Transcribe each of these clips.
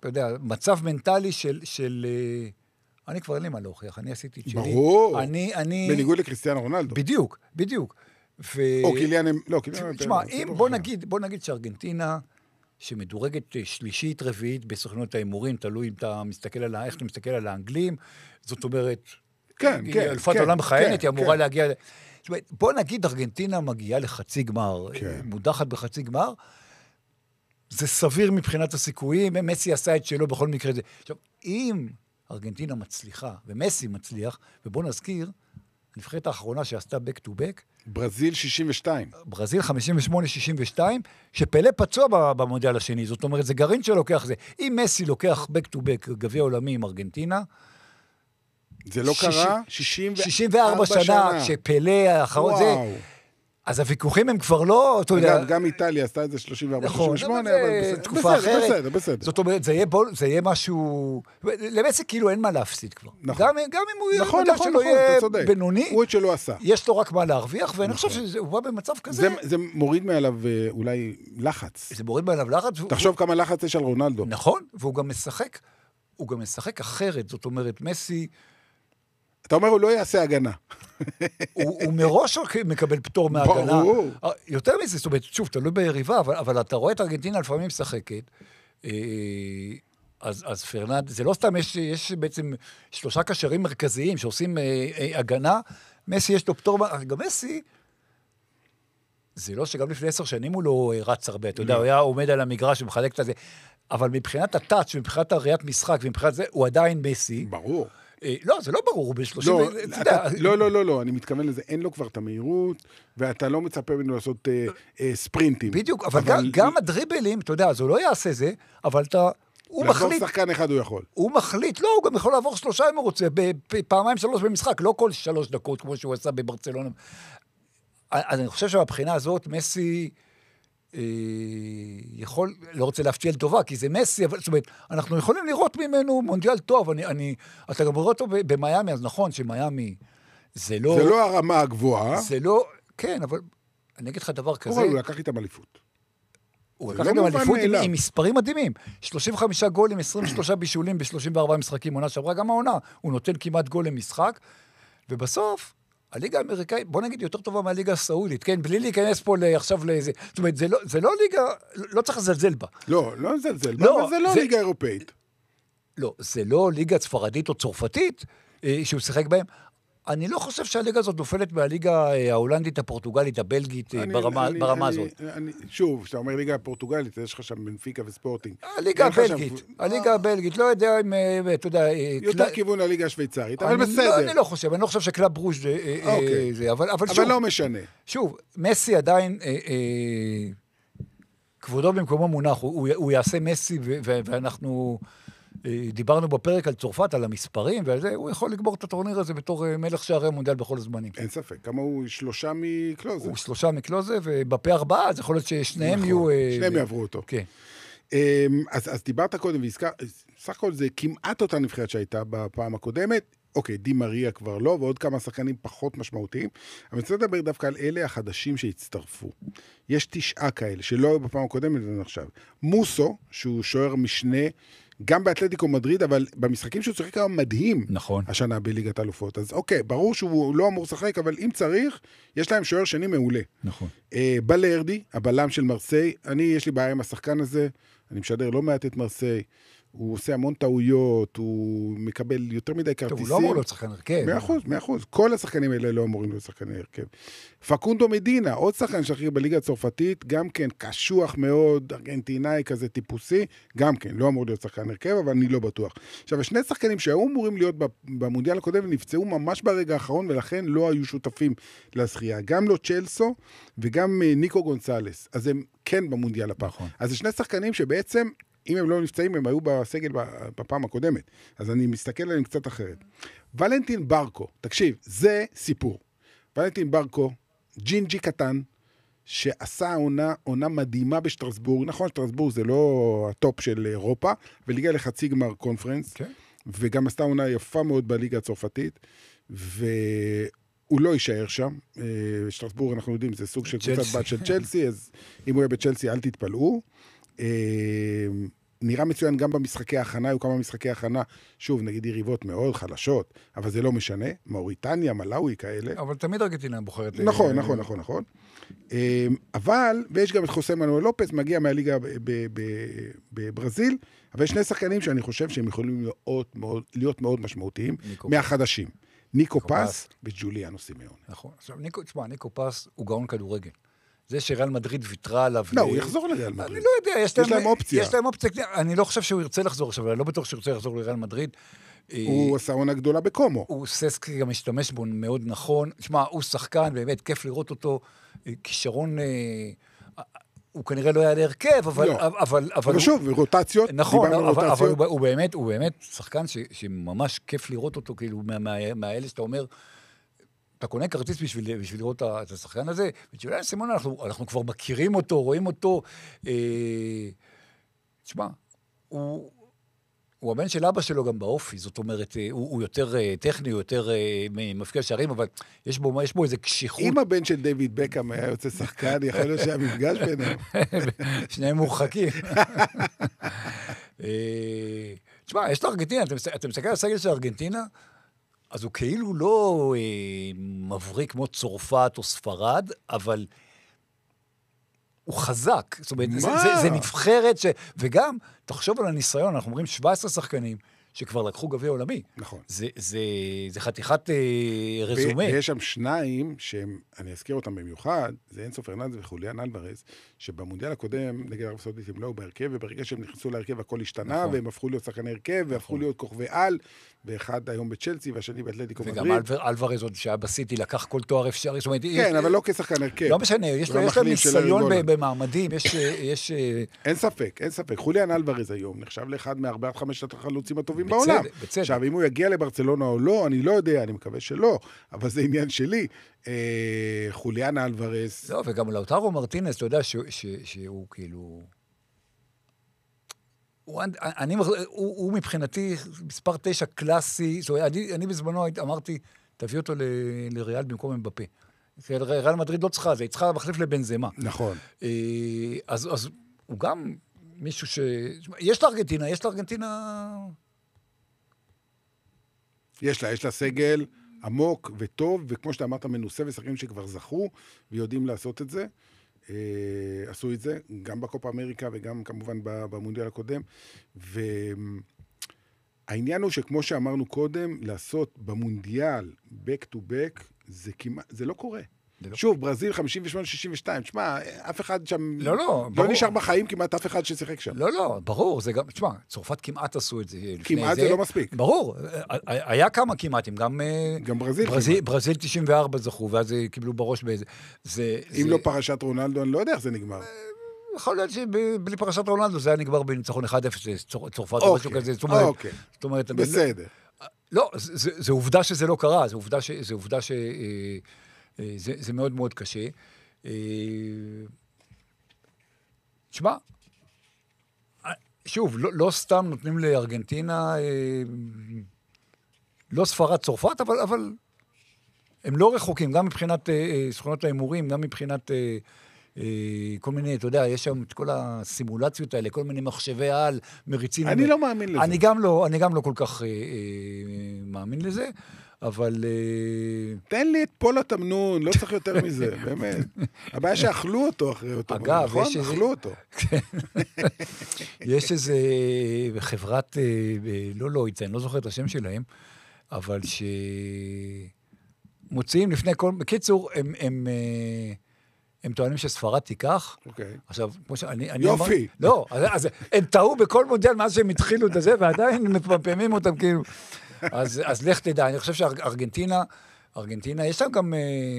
אתה יודע, מצב מנטלי של אני כבר אין לי מה להוכיח, אני עשיתי את שלי. ברור. בניגוד לקריסטיאנו רונלדו. בדיוק. או קיליאן, לא, קיליאן... תשמע, בוא נגיד שארגנטינה, שמדורגת שלישית, רביעית, בסוכנות האימורים, תלוי אם אתה מסתכל על, איך אתה מסתכל על האנגלים, זאת אומרת, אלפת עולם מכהנת, היא אמורה להגיע... בוא נגיד, ארגנטינה מגיעה לחצי גמר, מודחת בחצי גמר, זה סביר מבחינת הסיכויים, מסי עשה את שלו בכל מקרה זה. עכשיו, אם ארגנטינה מצליחה, ומסי מצליח, ובוא נזכיר, הנבחרת האחרונה שעשתה back to back, ברזיל 62. ברזיל 58-62, שפלה פצוע במונדיאל השני, זאת אומרת, זה גרעין שלוקח זה. אם מסי לוקח back to back גביע עולמי עם ארגנטינה, זה לא קרה? 64 שנה, כשפלה האחרון זה... אז הוויכוחים הם כבר לא... אגב, גם איטליה עשתה את זה 34-38, אבל תקופה אחרת. בסדר. זאת אומרת, זה יהיה משהו... למעשה כאילו אין מה להפסיד כבר. גם אם הוא יהיה מודע שלו יהיה בינוני, הוא את שלא עשה. יש לו רק מה להרוויח, ואני חושב שהוא בא במצב כזה. זה מוריד מעליו אולי לחץ. זה מוריד מעליו לחץ. תחשוב כמה לחץ יש על רונלדו. נכון, והוא גם משחק אחרת. זאת אומרת, מסי... אתה אומר, הוא לא יעשה הגנה. הוא מראש מקבל פטור מהגנה. יותר מזה, זאת אומרת, שוב, תלוי ביריבה, אבל אתה רואה את ארגנטינה לפעמים משחקת, אז פרננד, זה לא סתם, יש בעצם 3 קשרים מרכזיים שעושים הגנה, מסי יש לו פטור, גם מסי, זה לא שגם לפני 10 שנים הוא לא רץ הרבה, אתה יודע, הוא היה עומד על המגרש ומחלק את זה, אבל מבחינת הטאץ', מבחינת הראיית משחק, ומבחינת זה, הוא עדיין מסי. ברור. לא, זה לא ברור, הוא ב-30... לא, אני מתכוון לזה, אין לו כבר את המהירות, ואתה לא מצפה ממנו לעשות ספרינטים. בדיוק, אבל גם הדריבלים, אתה יודע, אז הוא לא יעשה זה, אבל הוא מחליט... לעבור שחקן אחד הוא יכול. הוא מחליט, לא, הוא גם יכול לעבור 3 אם הוא רוצה, פעמיים 3 במשחק, לא כל 3 דקות, כמו שהוא עשה בברצלונה. אז אני חושב שבבחינה הזאת, מסי... יכול, לא רוצה להפתיע לטובה, כי זה מסי, אבל זאת אומרת, אנחנו יכולים לראות ממנו מונדיאל טוב, אתה גם רואה אותו במיימי, אז נכון שמיימי זה לא... זה לא הרמה הגבוהה. זה לא, כן, אבל אני אגיד לך דבר כזה... הוא לקח איתם אליפות. הוא לקח איתם אליפות עם מספרים מדהימים, 35 גולים, 23 בישולים ב-34 משחקים, עונה שעברה גם העונה, הוא נותן כמעט גול למשחק, ובסוף... הליגה האמריקאית, בוא נגיד, יותר טובה מהליגה הסעודית, כן? בלי להיכנס פה עכשיו לאיזה... זאת אומרת, זה לא ליגה, לא צריך לזלזל בה. לא לזלזל בה, אבל זה לא ליגה אירופאית. לא, זה לא ליגה ספרדית או צרפתית שהוא שיחק בהם. אני לא חושב שהליגה הזאת נופלת מהליגה ההולנדית, הפורטוגלית, הבלגית, ברמה הזאת. שוב, כשאתה אומר ליגה הפורטוגלית, יש לך שם בנפיקה וספורטינג. הליגה הבלגית, לא יודע אם, אתה יודע... יותר כיוון לליגה השוויצרית, אבל בסדר. אני לא חושב שקלאב ברוז' זה, אבל שוב... אבל לא משנה. שוב, מסי עדיין... כבודו במקומו מונח, הוא יעשה מסי, ואנחנו... דיברנו בפרק על צרפת, על המספרים, וזה, הוא יכול לגמור את הטורניר הזה בתור מלך שערי המונדיאל בכל הזמנים. אין ספק. כמה הוא 3 מקלוזה? הוא 3 מקלוזה, ובפה 4, אז יכול להיות ששניהם יהיו... שניהם יעברו אותו. כן. אז דיברת קודם, סך הכל זה כמעט אותה נבחרת שהייתה בפעם הקודמת, אוקיי, די מריה כבר לא, ועוד כמה שחקנים פחות משמעותיים, אבל אני רוצה לדבר דווקא על אלה החדשים שהצטרפו. יש 9 כאלה, שלא היו בפעם הקודמת, זה נחשב. מוסו, שהוא שוער משנה, גם באתלטיקו מדריד, אבל במשחקים שהוא צריך כמה מדהים, נכון. השנה בליגת האלופות. אז אוקיי, ברור שהוא לא אמור לשחק, אבל אם צריך, יש להם שוער שני מעולה. נכון. בלרדי, הבלם של מרסיי, יש לי בעיה עם השחקן הזה, אני משדר לא מעט את מרסיי, הוא עושה המון טעויות, הוא מקבל יותר מדי כרטיסים. הוא לא אמור להיות שחקן הרכב. 100%. כל השחקנים האלה לא אמורים להיות שחקני הרכב. פקונדו מדינה, עוד שחקן שחקר בליגה הצרפתית, גם כן קשוח מאוד, ארגנטינאי כזה טיפוסי, גם כן, לא אמור להיות שחקן הרכב, אבל אני לא בטוח. עכשיו, השני שחקנים שהיו אמורים להיות במונדיאל הקודם, נפצעו ממש ברגע האחרון, ולכן לא היו שותפים לזכייה. גם לא צ'לסו, וגם ניקו גונסלס. אז הם כן במונדיאל הפעם. אז זה שני שחקנים שבעצם אם הם לא נפצעים, הם היו בסגל בפעם הקודמת. אז אני מסתכל עליהם קצת אחרת. ולנטין ברקו, תקשיב, זה סיפור. ולנטין ברקו, ג'ינג'י קטן, שעשה עונה מדהימה בשטרסבורג. נכון, שטרסבורג זה לא הטופ של אירופה, וליגה לחצי גמר קונפרנס, וגם עשתה עונה יפה מאוד בליגה הצרפתית, הוא לא יישאר שם. שטרסבורג, אנחנו יודעים, זה סוג של קבוצת בת של צ'לסי, אז אם הוא יהיה בצ'לסי, אל תתפלאו. נראה מצוין גם במשחקי ההכנה, היו כמה משחקי הכנה, שוב, נגיד יריבות מאוד חלשות, אבל זה לא משנה, מאוריטניה, מלאווי כאלה. אבל תמיד ארגנטינה בוחרת... נכון. אבל, ויש גם את חוסה מנואל לופס, מגיע מהליגה בברזיל, אבל יש שני שחקנים שאני חושב שהם יכולים להיות מאוד משמעותיים, מהחדשים. ניקו פס וג'וליאנו סימאוני. נכון. עכשיו, ניקו פס הוא גאון כדורגל. זה שריאל מדריד ויתרה עליו... לא, הוא יחזור לריאל מדריד. אני לא יודע, יש להם אופציה. יש להם אופציה. אני לא חושב שהוא ירצה לחזור עכשיו, אני לא בטוח שהוא ירצה לחזור לריאל מדריד. הוא עשה עונה גדולה בקומו. הוא ססקי גם משתמש בו מאוד נכון. תשמע, הוא שחקן, באמת כיף לראות אותו. כישרון... הוא כנראה לא היה להרכב, אבל שוב, רוטציות. נכון, אבל הוא באמת שחקן שממש כיף לראות אותו, כאילו, מהאלה שאתה אומר... אתה קונה כרטיס בשביל לראות את השחקן הזה, וג'וליאנו סימאוני, אנחנו כבר מכירים אותו, רואים אותו. תשמע, הוא הבן של אבא שלו גם באופי, זאת אומרת, הוא יותר טכני, הוא יותר מפקיע שערים, אבל יש בו איזה קשיחות. אם הבן של דיוויד בקאם היה יוצא שחקן, יכול להיות שהמפגש ביניהם. שניהם מורחקים. תשמע, יש לארגנטינה, אתה מסתכל על הסגל של ארגנטינה, אז הוא כאילו לא מבריק כמו צרפת או ספרד, אבל הוא חזק. זאת אומרת, זה נבחרת וגם, תחשוב על הניסיון, אנחנו אומרים 17 שחקנים שכבר לקחו גביע עולמי. נכון. זה חתיכת רזומה. ויש שם שניים, שאני אזכיר אותם במיוחד, זה אינסו פרננדז וחוליאן אלוורז, שבמונדיאל הקודם, נגד ערב סעודית הם לא בהרכב, וברגע שהם נכנסו להרכב הכל השתנה, נכון. והם הפכו להיות שחקני הרכב, והפכו להיות כוכבי על, ואחד היום בצ'לסי, והשני באתלטיקו מדריד. וגם אלוורז עוד שהיה בסיטי, לקח כל תואר אפשרי. כן, אבל לא כשחקן הרכב. לא משנה, יש להם ניסיון במעמדים, יש... אין ספק. חוליאן אלוורז היום נחשב לאחד מ4-5 החלוצים הטובים בעולם. עכשיו, אם הוא יגיע לברצלונה או לא, אני לא יודע, אני מקווה שלא, אבל זה עניין שלי. חוליאן אלוורז... לא, וגם לאוטרו מרטינס, אתה יודע שהוא כאילו... הוא מבחינתי מספר 9 קלאסי, אני בזמנו אמרתי, תביא אותו לריאל במקום אמבפה. ריאל מדריד לא צריכה, זה צריכה מחליף לבנזמה. נכון. אז הוא גם מישהו יש לארגנטינה... יש לה סגל עמוק וטוב, וכמו שאתה אמרת, מנוסה ושחקנים שכבר זכו, ויודעים לעשות את זה. עשו את זה, גם בקופה אמריקה וגם כמובן במונדיאל הקודם. והעניין הוא שכמו שאמרנו קודם, לעשות במונדיאל back to back, זה לא קורה. שוב, ברזיל 58-62, תשמע, אף אחד שם... לא נשאר בחיים כמעט אף אחד ששיחק שם. לא, ברור, זה גם... תשמע, צרפת כמעט עשו את זה לפני זה. כמעט זה לא מספיק. ברור, היה כמה כמעטים, גם ברזיל. ברזיל 94 זכו, ואז קיבלו בראש באיזה... אם לא פרשת רונלדו, אני לא יודע איך זה נגמר. יכול להיות שבלי פרשת רונלדו זה היה נגמר בניצחון 1-0 צרפת או משהו כזה. אוקיי, בסדר. לא, זה עובדה שזה לא קרה, זה עובדה ש... זה מאוד מאוד קשה. תשמע, שוב, לא סתם נותנים לארגנטינה, לא ספרד צרפת, אבל הם לא רחוקים, גם מבחינת סוכנות האימורים, גם מבחינת כל מיני, אתה יודע, יש שם את כל הסימולציות האלה, כל מיני מחשבי על, מריצים. אני לא מאמין לזה. אני גם לא כל כך מאמין לזה. אבל... תן לי את פול התמנון, לא צריך יותר מזה, באמת. הבעיה שאכלו אותו אחרי אותו. אגב, נכון? אכלו אותו. יש איזה חברת, לא יצא, אני לא זוכר את השם שלהם, אבל שמוציאים לפני כל... בקיצור, הם טוענים שספרד תיקח. אוקיי. עכשיו, כמו שאני... יופי. לא, אז הם טעו בכל מונדיאל מאז שהם התחילו את זה, ועדיין מפמפמים אותם כאילו... אז לך תדע, אני חושב שארגנטינה, יש שם גם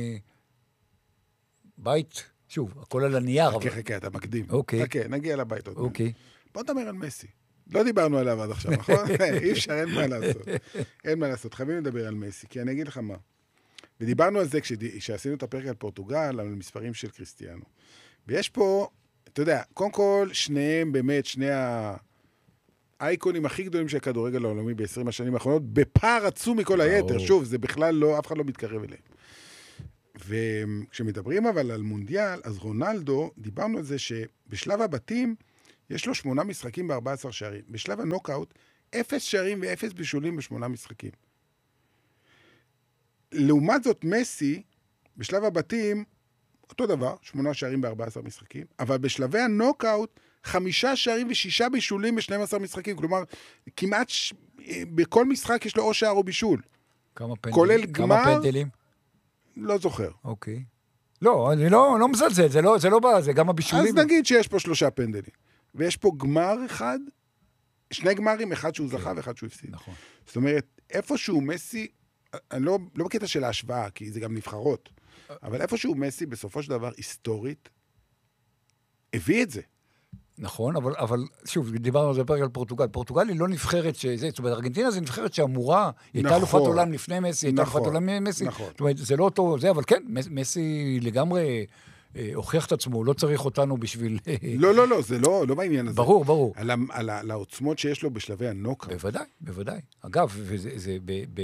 בית, שוב, הכל על הנייר. חכה, אתה מקדים. אוקיי. חכה, נגיע לבית עוד. אוקיי. בוא נדבר על מסי. לא דיברנו עליו עד עכשיו, נכון? אי אפשר, אין מה לעשות. אין מה לעשות, חייבים לדבר על מסי, כי אני אגיד לך מה. ודיברנו על זה כשעשינו את הפרק על פורטוגל, על מספרים של קריסטיאנו. ויש פה, אתה יודע, קודם כל, שניהם באמת, שני האייקונים הכי גדולים של הכדורגל העולמי ב-20 השנים האחרונות, בפער עצום מכל היתר. שוב, זה בכלל לא, אף אחד לא מתקרב אליהם. וכשמדברים אבל על מונדיאל, אז רונלדו, דיברנו על זה שבשלב הבתים, יש לו 8 משחקים ב-14 שערים. בשלב הנוקאוט, 0 שערים ו0 בישולים ב8 משחקים. לעומת זאת, מסי, בשלב הבתים, אותו דבר, 8 שערים ב14 משחקים, אבל בשלבי הנוקאוט, 5 שערים ו6 בישולים ב12 משחקים. כלומר, כמעט בכל משחק יש לו או שער או בישול. כמה פנדלים? כולל גמר... כמה פנדלים? לא זוכר. אוקיי. לא, אני לא מזלזל, זה לא בא, זה גם הבישולים. אז נגיד שיש פה 3 פנדלים. ויש פה גמר אחד, 2 גמרים, אחד שהוא זכה ואחד שהוא הפסיד. נכון. זאת אומרת, איפשהו מסי, אני לא בקטע של ההשוואה, כי זה גם נבחרות, אבל איפשהו מסי, בסופו של דבר, היסטורית, הביא את זה. נכון, אבל שוב, דיברנו על זה פרק על פורטוגל. פורטוגל היא לא נבחרת שזה, זאת אומרת, ארגנטינה זה נבחרת שאמורה, היא הייתה אלופת עולם לפני מסי, הייתה אלופת עולם ממסי. זאת אומרת, זה לא אותו, זה, אבל כן, מסי לגמרי הוכיח את עצמו, לא צריך אותנו בשביל... לא, זה לא בעניין הזה. ברור. על העוצמות שיש לו בשלבי הנוקאוט. בוודאי. אגב, זה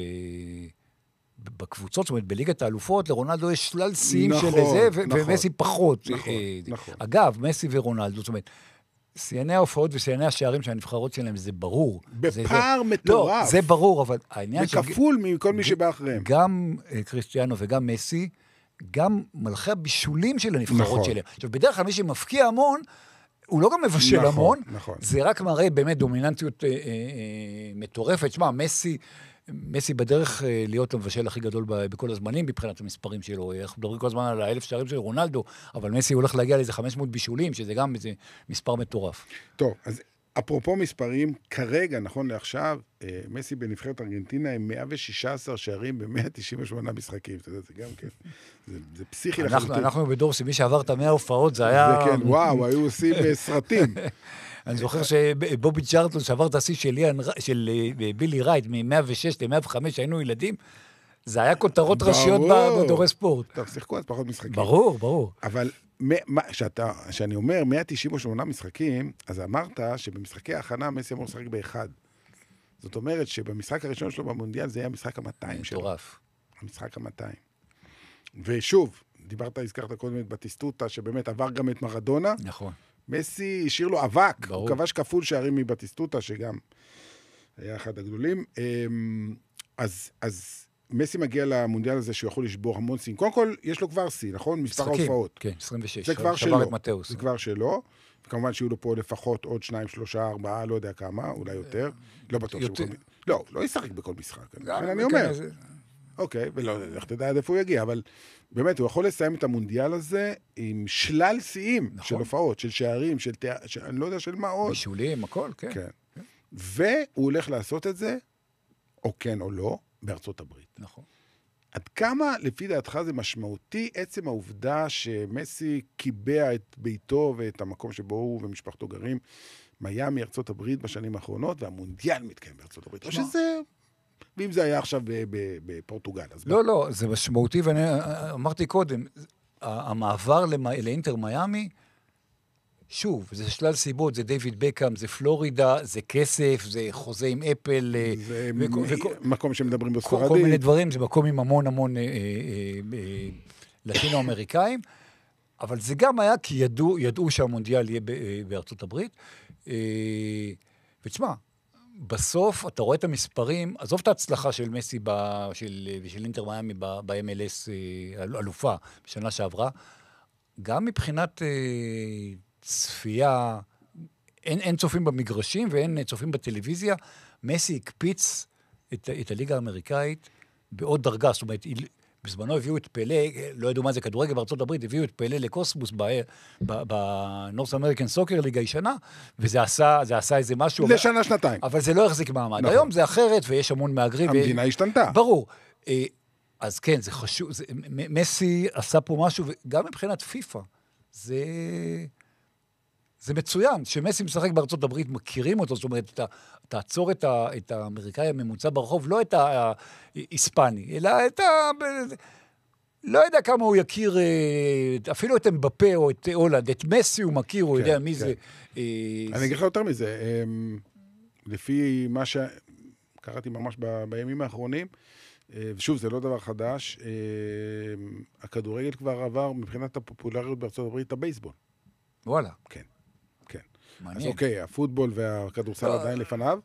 בקבוצות, זאת אומרת, בליגת האלופות, לרונלדו יש שלל שיאים של זה, ומסי פחות. נכון. אגב, מסי ורונלדו, זאת אומרת, שיאני ההופעות ושיאני השערים של הנבחרות שלהם, זה ברור. בפער מטורף. לא, זה ברור, אבל העניין וכפול מכל מי שבא אחריהם. גם קריסטיאנו וגם מסי, גם מלכי הבישולים של הנבחרות שלהם. עכשיו, בדרך כלל מי שמפקיע המון, הוא לא גם מבשל המון, זה רק מראה באמת דומיננטיות מטורפת. שמה, מסי בדרך להיות המבשל הכי גדול בכל הזמנים, מבחינת המספרים שלו. אנחנו מדברים כל הזמן על 1,000 שערים של רונלדו, אבל מסי הולך להגיע לאיזה 500 בישולים, שזה גם איזה מספר מטורף. טוב, אז אפרופו מספרים, כרגע, נכון לעכשיו, מסי בנבחרת ארגנטינה עם 116 שערים ב-198 משחקים. אתה יודע, זה גם כן. זה פסיכי לחלוטין. אנחנו בדור שמי שעבר את 100 הופעות, זה היה... זה כן, וואו, היו עושים סרטים. אני זוכר שבובי צ'רלטון שעבר את השיא של בילי רייט מ-106 ל-105, היינו ילדים, זה היה כותרות ראשיות בדורי ספורט. טוב, שיחקו אז פחות משחקים. ברור. אבל כשאני אומר 198 משחקים, אז אמרת שבמשחקי ההכנה מסי אמור לשחק באחד. זאת אומרת שבמשחק הראשון שלו במונדיאל זה היה המשחק ה-200 שלו. מטורף. המשחק ה-200. ושוב, הזכרת קודם את בטיסטוטה, שבאמת עבר גם את מרדונה. נכון. מסי השאיר לו אבק, הוא כבש כפול שערים מבטיסטוטה, שגם היה אחד הגדולים. אז מסי מגיע למונדיאל הזה שהוא יכול לשבור המון סין. קודם כל, יש לו כבר סין, נכון? מספר ההופעות. כן, 26. זה כבר שלו. זה כבר שלו. וכמובן שיהיו לו פה לפחות עוד 2, 3, 4, לא יודע כמה, אולי יותר. לא בטוח שהוא... לא ישחק בכל משחק. אני אומר. אוקיי, ולא, איך תדע עד איפה הוא יגיע, אבל באמת, הוא יכול לסיים את המונדיאל הזה עם שלל שיאים של הופעות, של שערים, אני לא יודע של מה עוד. בישולים, הכל, כן. והוא הולך לעשות את זה, או כן או לא, בארצות הברית. נכון. עד כמה, לפי דעתך, זה משמעותי עצם העובדה שמסי קיבע את ביתו ואת המקום שבו הוא ומשפחתו גרים, מיאמי, ארצות הברית בשנים האחרונות, והמונדיאל מתקיים בארצות הברית. או שזה... ואם זה היה עכשיו בפורטוגל. לא, זה משמעותי, ואני אמרתי קודם, המעבר לאינטר מיאמי, שוב, זה שלל סיבות, זה דיוויד בקאם, זה פלורידה, זה כסף, זה חוזה עם אפל. זה מקום שמדברים בספרדית. כל מיני דברים, זה מקום עם המון לטינו-אמריקאים, אבל זה גם היה כי ידעו שהמונדיאל יהיה בארצות הברית. ותשמע, בסוף אתה רואה את המספרים, עזוב את ההצלחה של מסי ושל אינטר מיאמי ב-MLS אלופה בשנה שעברה, גם מבחינת צפייה, אין צופים במגרשים ואין צופים בטלוויזיה, מסי הקפיץ את הליגה האמריקאית בעוד דרגה, זאת אומרת, בזמנו הביאו את פלא, לא ידעו מה זה כדורגל בארצות הברית, הביאו את פלא לקוסמוס בנורס אמריקן סוקר ליגה ישנה, וזה עשה איזה משהו. לשנה, שנתיים. אבל זה לא החזיק מעמד. נכון. היום זה אחרת, ויש המון מהגרים. המדינה השתנתה. ברור. אז כן, זה חשוב. מסי עשה פה משהו, וגם מבחינת פיפה, זה מצוין, שמסי משחק בארצות הברית, מכירים אותו, זאת אומרת, תעצור את האמריקאי הממוצע ברחוב, לא את ההיספני, אלא לא יודע כמה הוא יכיר, אפילו את אמבפה או את הולנד, את מסי הוא מכיר, הוא יודע מי זה. אני אגיד לך יותר מזה, לפי מה שקראתי ממש בימים האחרונים, ושוב, זה לא דבר חדש, הכדורגל כבר עבר מבחינת הפופולריות בארצות הברית, הבייסבול. וואלה. כן. אז אוקיי, הפוטבול והכדורסל עדיין לפניו.